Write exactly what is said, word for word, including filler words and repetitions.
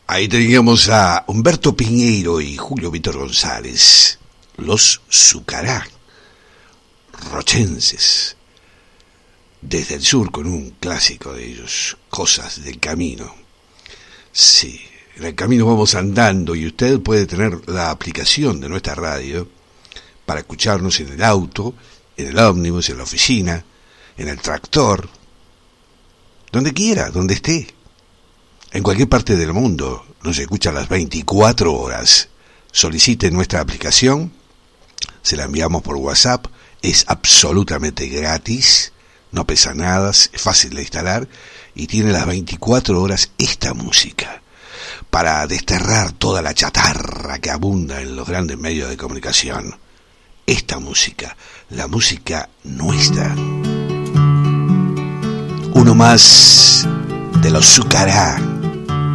Ahí teníamos a Humberto Piñeiro y Julio Víctor González, los Zucará, rochenses, desde el sur con un clásico de ellos, Cosas del Camino. Sí, en el camino vamos andando y usted puede tener la aplicación de nuestra radio para escucharnos en el auto, en el ómnibus, en la oficina, en el tractor, donde quiera, donde esté. En cualquier parte del mundo nos escucha las veinticuatro horas. Solicite nuestra aplicación, se la enviamos por WhatsApp, es absolutamente gratis, no pesa nada, es fácil de instalar y tiene las veinticuatro horas esta música para desterrar toda la chatarra que abunda en los grandes medios de comunicación. Esta música, la música nuestra. Uno más de los Zucará.